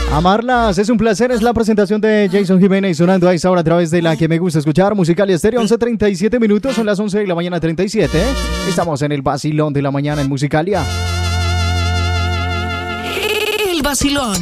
Amarlas, es un placer, es la presentación de Jason Jiménez sonando a esta hora a través de la que me gusta escuchar, Musicalia Estéreo, 11:37 minutos, son las 11 de la mañana 37, estamos en el vacilón de la mañana en Musicalia. El vacilón.